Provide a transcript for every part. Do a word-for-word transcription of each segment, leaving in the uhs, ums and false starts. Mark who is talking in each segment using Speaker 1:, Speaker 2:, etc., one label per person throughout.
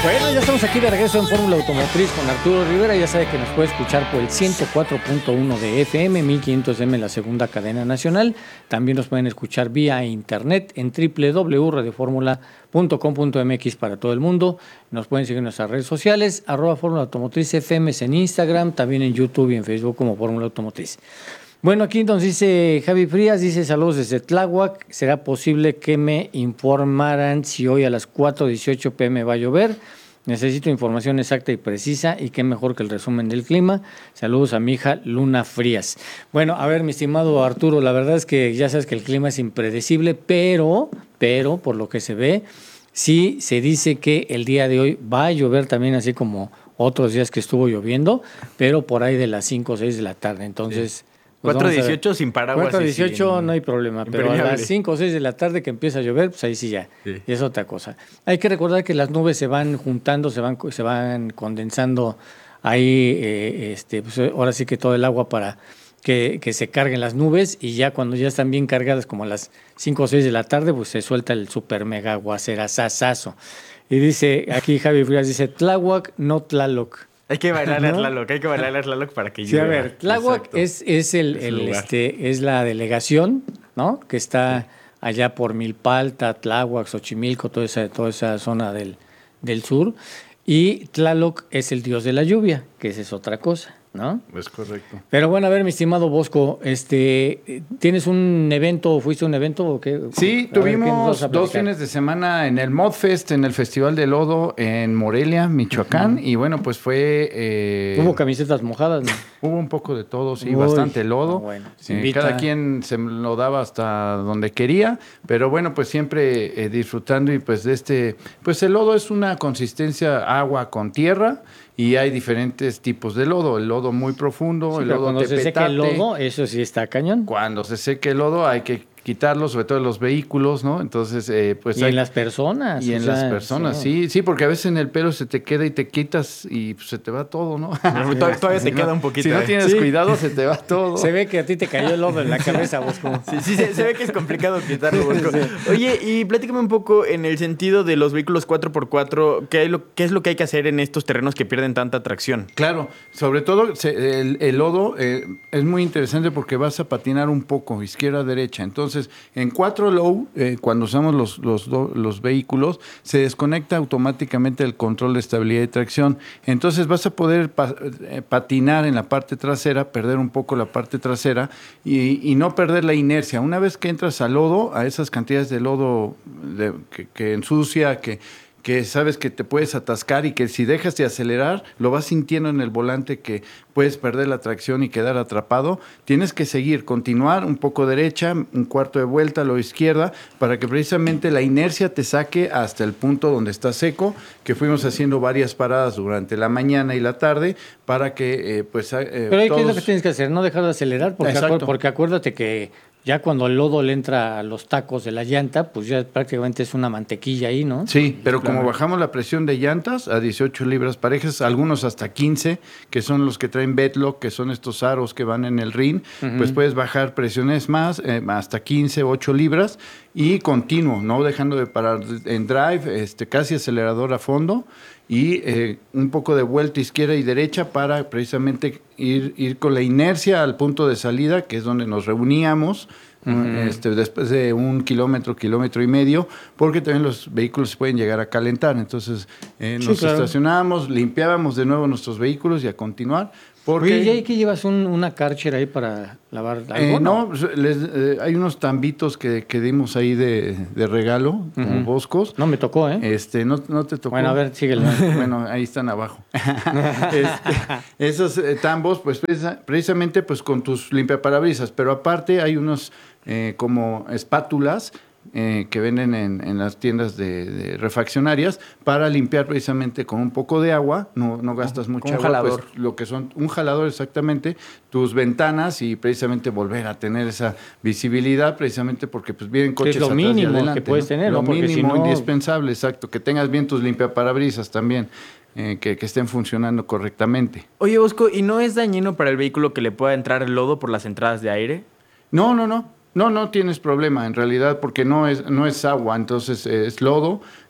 Speaker 1: Bueno, ya estamos aquí de regreso en Fórmula Automotriz con Arturo Rivera. Ya sabe que nos puede escuchar por el ciento cuatro punto uno de F M, mil quinientos M en la segunda cadena nacional. También nos pueden escuchar vía internet en doble u doble u doble u punto radio fórmula punto com punto m x para todo el mundo. Nos pueden seguir en nuestras redes sociales, arroba Fórmula Automotriz F M en Instagram, también en YouTube y en Facebook como Fórmula Automotriz. Bueno, aquí nos dice Javi Frías, dice saludos desde Tláhuac. ¿Será posible que me informaran si hoy a las cuatro dieciocho pm va a llover? Necesito información exacta y precisa y qué mejor que el resumen del clima. Saludos a mi hija Luna Frías. Bueno, a ver, mi estimado Arturo, la verdad es que ya sabes que el clima es impredecible, pero, pero por lo que se ve, sí se dice que el día de hoy va a llover también, así como otros días que estuvo lloviendo, pero por ahí de las cinco o seis de la tarde. Entonces...
Speaker 2: Sí. Pues cuatro dieciocho sin paraguas.
Speaker 1: cuatro dieciocho no hay problema, pero a las cinco o seis de la tarde que empieza a llover, pues ahí sí ya, sí. Y es otra cosa. Hay que recordar que las nubes se van juntando, se van, se van condensando ahí, eh, este, pues ahora sí que todo el agua para que, que se carguen las nubes y ya cuando ya están bien cargadas como a las cinco o seis de la tarde, pues se suelta el super mega aguacerazazazo. Y dice, aquí Javi Frías dice, Tláhuac, no Tlaloc.
Speaker 2: Hay que bailar a Tlaloc, hay que bailar a Tlaloc para que llueva.
Speaker 1: Sí, a ver, Tláhuac es, es, el, el, este, es la delegación, ¿no? Que está sí. allá por Milpalta, Tláhuac, Xochimilco, toda esa, toda esa zona del, del sur. Y Tlaloc es el dios de la lluvia, que esa es otra cosa, ¿no?
Speaker 3: Es correcto.
Speaker 1: Pero bueno, a ver, mi estimado Bosco, este, ¿tienes un evento, fuiste a un evento o qué?
Speaker 3: Sí, a tuvimos ver, dos fines de semana en el Modfest, en el Festival de Lodo en Morelia, Michoacán, uh-huh. y bueno, pues fue... Eh,
Speaker 1: hubo camisetas mojadas, ¿no?
Speaker 3: Hubo un poco de todo, sí, Uy, bastante lodo.
Speaker 1: No, bueno,
Speaker 3: eh, cada quien se lo daba hasta donde quería, pero bueno, pues siempre eh, disfrutando y pues de este... Pues el lodo es una consistencia agua con tierra, y hay diferentes tipos de lodo, el lodo muy profundo,
Speaker 1: sí,
Speaker 3: el lodo
Speaker 1: cuando
Speaker 3: tepetate.
Speaker 1: Se seca el lodo, eso sí está cañón.
Speaker 3: Cuando se seque el lodo hay que quitarlo, sobre todo en los vehículos, ¿no? Entonces, eh, pues...
Speaker 1: Y
Speaker 3: hay...
Speaker 1: en las personas.
Speaker 3: Y en sea, las personas, sí. sí, sí, porque a veces en el pelo se te queda y te quitas y pues, se te va todo, ¿no?
Speaker 2: Pero todavía, todavía te queda un poquito.
Speaker 3: Si no
Speaker 2: ¿eh?
Speaker 3: tienes
Speaker 1: sí.
Speaker 3: cuidado, se te va todo.
Speaker 1: Se ve que a ti te cayó el lodo en la cabeza, Bosco.
Speaker 2: Sí, sí, se, se ve que es complicado quitarlo, Bosco. Sí. Oye, y platícame un poco en el sentido de los vehículos cuatro por cuatro, ¿qué, hay lo, ¿qué es lo que hay que hacer en estos terrenos que pierden tanta tracción?
Speaker 3: Claro, sobre todo se, el, el lodo eh, es muy interesante porque vas a patinar un poco, izquierda-derecha. Entonces, en cuatro low, eh, cuando usamos los, los, los vehículos, se desconecta automáticamente el control de estabilidad y tracción. Entonces vas a poder pa, eh, patinar en la parte trasera, perder un poco la parte trasera y, y no perder la inercia. Una vez que entras al lodo, a esas cantidades de lodo de, que, que ensucia, que... que sabes que te puedes atascar y que si dejas de acelerar, lo vas sintiendo en el volante que puedes perder la tracción y quedar atrapado. Tienes que seguir, continuar un poco derecha, un cuarto de vuelta a la izquierda, para que precisamente la inercia te saque hasta el punto donde está seco, que fuimos haciendo varias paradas durante la mañana y la tarde, para que eh, pues... Eh,
Speaker 1: Pero ¿qué
Speaker 3: todos...
Speaker 1: es lo que tienes que hacer? No dejar de acelerar, porque, acu- porque acuérdate que ya cuando el lodo le entra a los tacos de la llanta, pues ya prácticamente es una mantequilla ahí, ¿no?
Speaker 3: Sí, pero
Speaker 1: claro.
Speaker 3: Como bajamos la presión de llantas a dieciocho libras parejas, algunos hasta quince, que son los que traen Bedlock, que son estos aros que van en el ring, uh-huh. pues puedes bajar presiones más, eh, hasta quince, ocho libras, y continuo, no dejando de parar en drive, este, casi acelerador a fondo, y eh, un poco de vuelta izquierda y derecha para precisamente ir, ir con la inercia al punto de salida, que es donde nos reuníamos, uh-huh. este, después de un kilómetro, kilómetro y medio, porque también los vehículos pueden llegar a calentar. Entonces eh, nos sí, claro. estacionábamos, limpiábamos de nuevo nuestros vehículos y a continuar. Porque,
Speaker 1: Oye, ¿y que llevas un, una Karcher ahí para lavar algo?
Speaker 3: Eh, no, les, eh, hay unos tambitos que, que dimos ahí de, de regalo, uh-huh. como Boscos.
Speaker 1: No me tocó, ¿eh?
Speaker 3: Este, no, no te tocó.
Speaker 1: Bueno, a ver, síguelo.
Speaker 3: Bueno, ahí están abajo. este, esos eh, tambos, pues precisamente pues con tus limpiaparabrisas, pero aparte hay unos eh, como espátulas Eh, que venden en, en las tiendas de, de refaccionarias para limpiar precisamente con un poco de agua, no, no gastas mucha agua,
Speaker 2: jalador.
Speaker 3: Pues, lo que son un jalador exactamente, tus ventanas y precisamente volver a tener esa visibilidad, precisamente porque pues vienen coches
Speaker 1: es lo
Speaker 3: atrás
Speaker 1: mínimo
Speaker 3: y adelante,
Speaker 1: que puedes
Speaker 3: ¿no?
Speaker 1: tener,
Speaker 3: lo
Speaker 1: ¿no? Porque
Speaker 3: mínimo
Speaker 1: si no...
Speaker 3: indispensable, exacto, que tengas bien tus limpiaparabrisas también. Eh, que, que estén funcionando correctamente.
Speaker 2: Oye, Bosco, ¿y no es dañino para el vehículo que le pueda entrar el lodo por las entradas de aire?
Speaker 3: No, no, no. No, no tienes problema en realidad porque no es, no es agua, entonces es lodo,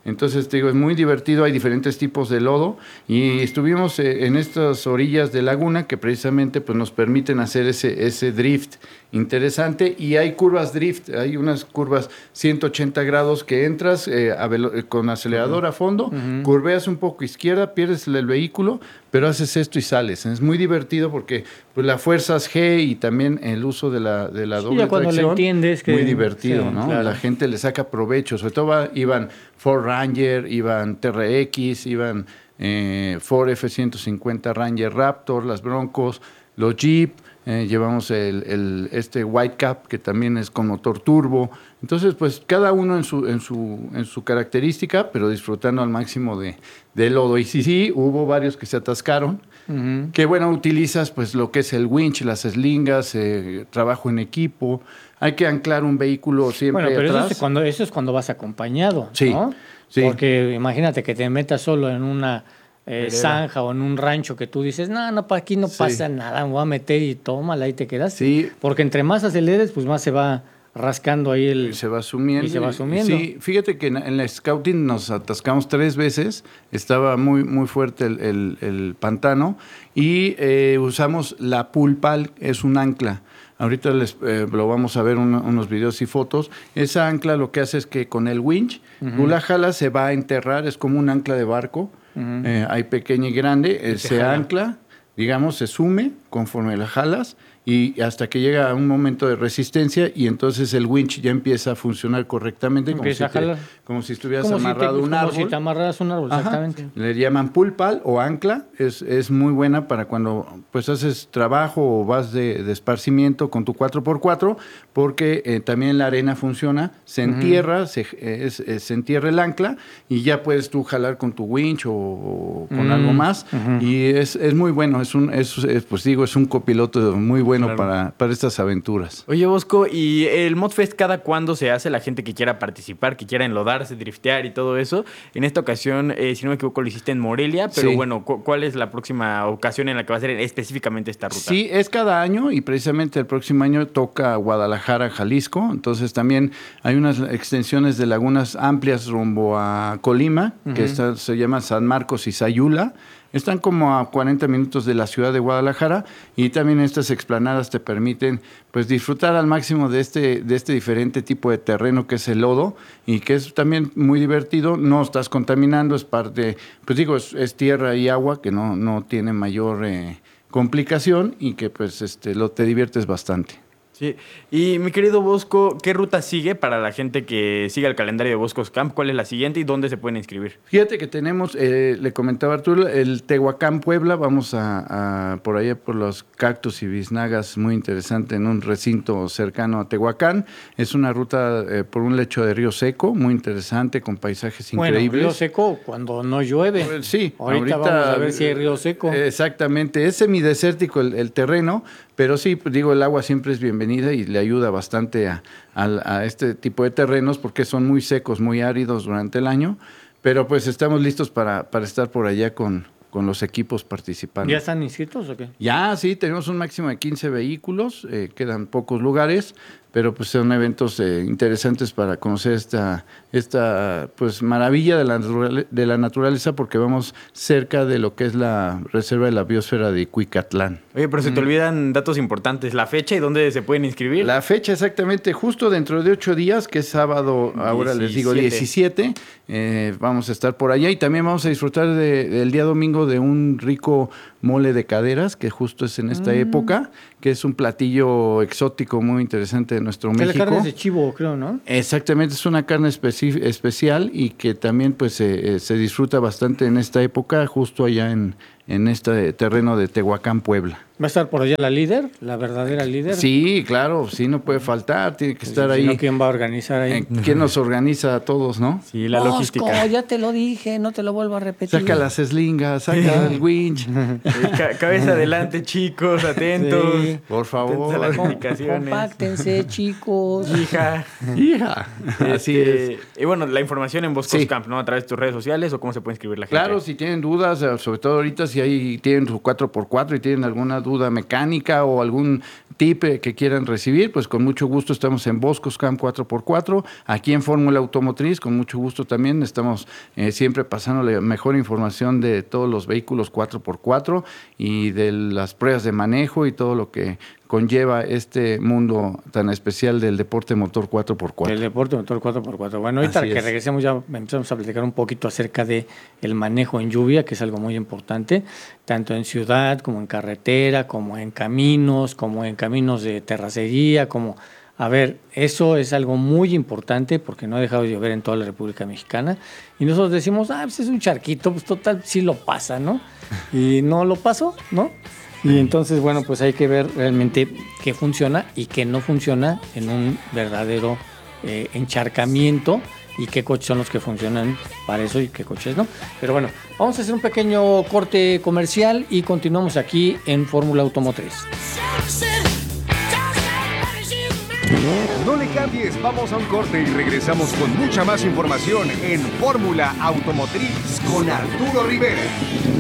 Speaker 3: Entonces, te digo, es muy divertido, hay diferentes tipos de lodo y estuvimos eh, en estas orillas de laguna que precisamente pues, nos permiten hacer ese, ese drift interesante y hay curvas drift, hay unas curvas ciento ochenta grados que entras eh, a velo- con acelerador uh-huh. a fondo, uh-huh. curveas un poco izquierda, pierdes el, el vehículo, pero haces esto y sales. Es muy divertido porque pues, la fuerzas G y también el uso de la, de la
Speaker 1: sí,
Speaker 3: doble
Speaker 1: ya cuando
Speaker 3: tracción,
Speaker 1: lo entiendes que,
Speaker 3: muy divertido,
Speaker 1: sí,
Speaker 3: ¿no?
Speaker 1: Claro.
Speaker 3: La gente le saca provecho, sobre todo va, iban Ford Ranger, iban T R X, iban eh, Ford F ciento cincuenta Ranger Raptor, las Broncos, los Jeep, eh, llevamos el, el, este Whitecap que también es con motor turbo. Entonces, pues cada uno en su, en su, en su característica, pero disfrutando al máximo de, de lodo. Y sí, sí, hubo varios que se atascaron. Uh-huh. Que bueno, utilizas pues lo que es el winch, las slingas, eh, trabajo en equipo. Hay que anclar un vehículo siempre
Speaker 1: bueno, pero
Speaker 3: atrás.
Speaker 1: Eso es, cuando, eso es cuando vas acompañado,
Speaker 3: sí,
Speaker 1: ¿no?
Speaker 3: Sí.
Speaker 1: Porque imagínate que te metas solo en una eh, zanja o en un rancho que tú dices, no, no, para aquí no sí. pasa nada, me voy a meter y tómala, ahí te quedas.
Speaker 3: Sí.
Speaker 1: Porque entre más aceleres, pues más se va rascando ahí el...
Speaker 3: Y se va sumiendo.
Speaker 1: Y se va sumiendo.
Speaker 3: Sí, fíjate que en, en la scouting nos atascamos tres veces, estaba muy, muy fuerte el, el, el pantano y eh, usamos la pulpal, es un ancla. Ahorita les, eh, lo vamos a ver un, unos videos y fotos. Esa ancla lo que hace es que con el winch, uh-huh. tú la jalas, se va a enterrar, es como un ancla de barco. Uh-huh. Eh, hay pequeña y grande, eh, se jala. ancla, digamos, se sume conforme la jalas y hasta que llega a un momento de resistencia y entonces el winch ya empieza a funcionar correctamente como si, te, como si estuvieras como amarrado
Speaker 1: si te,
Speaker 3: un árbol.
Speaker 1: Como si te amarraras un árbol,
Speaker 3: Ajá.
Speaker 1: exactamente.
Speaker 3: Le llaman pulpal o ancla, es, es muy buena para cuando pues haces trabajo o vas de, de esparcimiento con tu cuatro por cuatro, porque eh, también la arena funciona, se entierra, uh-huh. se, es, es, se entierra el ancla y ya puedes tú jalar con tu winch o, o con uh-huh. algo más uh-huh. y es, es muy bueno, es un, es, es, pues digo, es un copiloto muy bueno. Bueno, claro. para, para estas aventuras.
Speaker 2: Oye, Bosco, ¿y el Modfest cada cuándo se hace? La gente que quiera participar, que quiera enlodarse, driftear y todo eso. En esta ocasión, eh, si no me equivoco, lo hiciste en Morelia, pero sí. bueno, cu- ¿cuál es la próxima ocasión en la que va a ser específicamente esta ruta?
Speaker 3: Sí, es cada año y precisamente el próximo año toca Guadalajara, Jalisco. Entonces también hay unas extensiones de lagunas amplias rumbo a Colima, uh-huh. que está, se llama San Marcos y Sayula. Están como a cuarenta minutos de la ciudad de Guadalajara y también estas explanadas te permiten pues disfrutar al máximo de este, de este diferente tipo de terreno que es el lodo y que es también muy divertido. No estás contaminando, es parte, pues digo, es, es tierra y agua que no, no tiene mayor eh, complicación y que pues este, lo, te diviertes bastante.
Speaker 2: Sí, y mi querido Bosco, ¿qué ruta sigue para la gente que siga el calendario de Bosco's Camp? ¿Cuál es la siguiente y dónde se pueden inscribir?
Speaker 3: Fíjate que tenemos, eh, le comentaba Arturo, el Tehuacán Puebla, vamos a, a por allá por los cactus y biznagas, muy interesante, en un recinto cercano a Tehuacán. Es una ruta eh, por un lecho de río seco, muy interesante, con paisajes
Speaker 1: bueno,
Speaker 3: increíbles.
Speaker 1: Río seco cuando no llueve.
Speaker 3: Pues, sí,
Speaker 1: ahorita, ahorita vamos a ver si hay río seco.
Speaker 3: Exactamente, es semidesértico el, el terreno, pero sí, pues, digo, el agua siempre es bienvenida y le ayuda bastante a, a, a este tipo de terrenos porque son muy secos, muy áridos durante el año, pero pues estamos listos para, para estar por allá con, con los equipos participando.
Speaker 1: ¿Ya están inscritos o qué?
Speaker 3: Ya, sí, tenemos un máximo de quince vehículos, eh, quedan pocos lugares, pero pues son eventos eh, interesantes para conocer esta, esta pues maravilla de la, de la naturaleza porque vamos cerca de lo que es la reserva de la biosfera de Cuicatlán.
Speaker 2: Oye, pero se te mm. olvidan datos importantes, la fecha y dónde se pueden inscribir.
Speaker 3: La fecha exactamente, justo dentro de ocho días, que es sábado, ahora diecisiete. Les digo diecisiete, eh, vamos a estar por allá y también vamos a disfrutar de, del día domingo de un rico mole de caderas, que justo es en esta mm. época, que es un platillo exótico muy interesante de nuestro
Speaker 1: que
Speaker 3: México.
Speaker 1: La carne es de chivo, creo, ¿no?
Speaker 3: Exactamente, es una carne especi- especial y que también pues eh, se disfruta bastante en esta época, justo allá en, en este terreno de Tehuacán, Puebla.
Speaker 1: ¿Va a estar por allá la líder, la verdadera líder?
Speaker 3: Sí, claro, sí, no puede faltar, tiene que pues estar si ahí.
Speaker 1: No, ¿quién va a organizar ahí?
Speaker 3: ¿Quién nos organiza a todos, no?
Speaker 2: Sí, la
Speaker 1: Bosco,
Speaker 2: logística.
Speaker 1: Ya te lo dije, no te lo vuelvo a repetir.
Speaker 3: Saca las eslingas, saca el winch.
Speaker 2: Ca- cabeza adelante, chicos, atentos.
Speaker 3: Sí, por favor.
Speaker 2: Atentos a las indicaciones.
Speaker 1: Compáctense, chicos.
Speaker 2: Hija.
Speaker 3: Hija. Así
Speaker 2: este,
Speaker 3: es.
Speaker 2: Y bueno, la información en Bosco's
Speaker 3: Sí.
Speaker 2: Camp, ¿no? A través de tus redes sociales o cómo se puede inscribir la gente.
Speaker 3: Claro, si tienen dudas, sobre todo ahorita, si si ahí tienen su cuatro por cuatro y tienen alguna duda mecánica o algún tip que quieran recibir, pues con mucho gusto estamos en Boscoscam cuatro por cuatro, aquí en Fórmula Automotriz, con mucho gusto también estamos eh, siempre pasando la mejor información de todos los vehículos cuatro por cuatro y de las pruebas de manejo y todo lo que conlleva este mundo tan especial del deporte motor cuatro por cuatro.
Speaker 1: El deporte motor cuatro por cuatro. Bueno, ahorita
Speaker 3: Así
Speaker 1: que
Speaker 3: es.
Speaker 1: regresemos ya empezamos a platicar un poquito acerca de el manejo en lluvia, que es algo muy importante, tanto en ciudad como en carretera, como en caminos, como en caminos de terracería, como... A ver, eso es algo muy importante porque no ha dejado de llover en toda la República Mexicana y nosotros decimos, ah, pues es un charquito, pues total, sí lo pasa, ¿no? Y no lo pasó, ¿no? Y entonces, bueno, pues hay que ver realmente qué funciona y qué no funciona en un verdadero eh, encharcamiento y qué coches son los que funcionan para eso y qué coches no. Pero bueno, vamos a hacer un pequeño corte comercial y continuamos aquí en Fórmula Automotriz.
Speaker 4: No le cambies, vamos a un corte y regresamos con mucha más información en Fórmula Automotriz con Arturo Rivera.